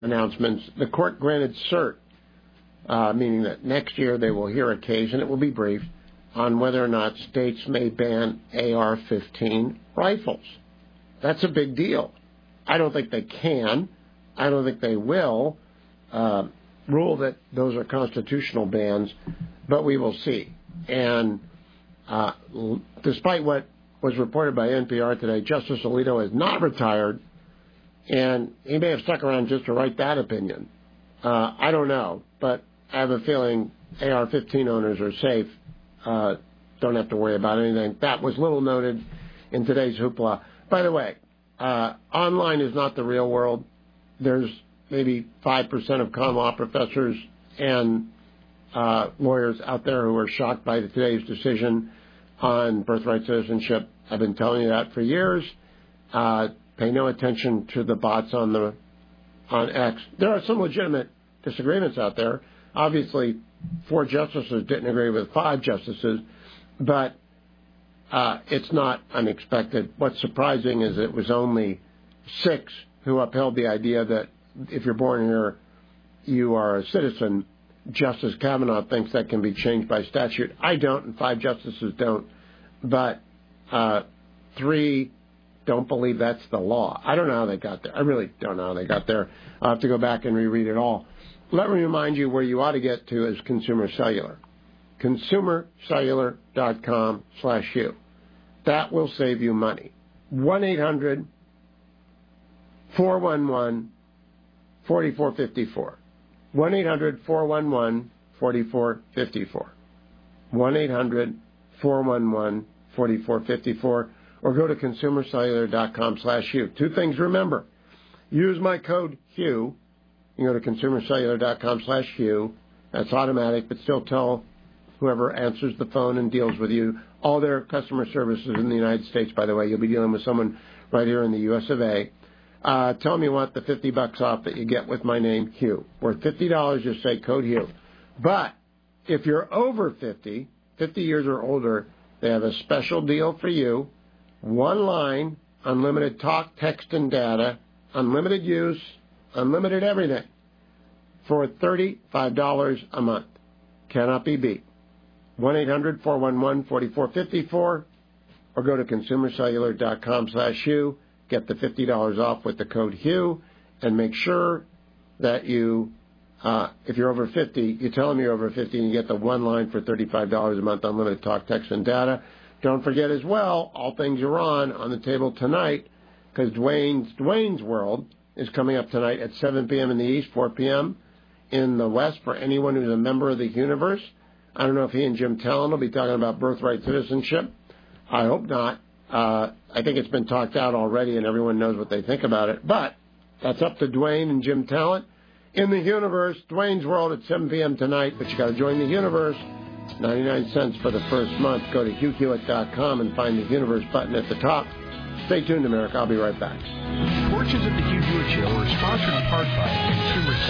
announcements. The court granted cert, meaning that next year they will hear a case, and it will be briefed, on whether or not states may ban AR-15 rifles. That's a big deal. I don't think they can. I don't think they will rule that those are constitutional bans, but we will see. And despite what was reported by NPR today, Justice Alito has not retired, and he may have stuck around just to write that opinion. I don't know, but I have a feeling AR-15 owners are safe. Don't have to worry about anything. That was little noted in today's hoopla. By the way, online is not the real world. There's maybe 5% of common law professors and lawyers out there who are shocked by today's decision on birthright citizenship. I've been telling you that for years. Pay no attention to the bots on X. There are some legitimate disagreements out there. Obviously, 4 justices didn't agree with 5 justices, but it's not unexpected. What's surprising is it was only 6 who upheld the idea that if you're born here, you are a citizen. Justice Kavanaugh thinks that can be changed by statute. I don't, and 5 justices don't. But 3 don't believe that's the law. I don't know how they got there. I really don't know how they got there. I'll have to go back and reread it all. Let me remind you where you ought to get to is Consumer Cellular. ConsumerCellular.com/U. That will save you money. 1-800-411-4454. 1-800-411-4454. 1-800-411-4454. Or go to ConsumerCellular.com/U. 2 things to remember. Use my code HUGH. You go to ConsumerCellular.com/Hugh. That's automatic, but still tell whoever answers the phone and deals with you. All their customer services in the United States, by the way. You'll be dealing with someone right here in the U.S. of A. Tell them you want the $50 off that you get with my name, Hugh. Worth $50, just say code Hugh. But if you're over 50 years or older, they have a special deal for you. 1 line, unlimited talk, text, and data, unlimited use, unlimited everything, for $35 a month. Cannot be beat. 1-800-411-4454, or go to ConsumerCellular.com/Hugh. Get the $50 off with the code Hugh, and make sure that you, if you're over 50, you tell them you're over 50, and you get the 1 line for $35 a month, unlimited talk, text, and data. Don't forget as well, All Things Iran on the table tonight, because Dwayne's World is coming up tonight at 7 p.m. in the East, 4 p.m. in the West for anyone who's a member of the universe. I don't know if he and Jim Talon will be talking about birthright citizenship. I hope not. I think it's been talked out already and everyone knows what they think about it. But that's up to Dwayne and Jim Talon. In the universe, Dwayne's World at 7 p.m. tonight, but you got to join the universe. 99 cents for the first month. Go to HughHewitt.com and find the universe button at the top. Stay tuned, America. I'll be right back. Portions of the Hugh Hewitt Show are sponsored in part by Consumer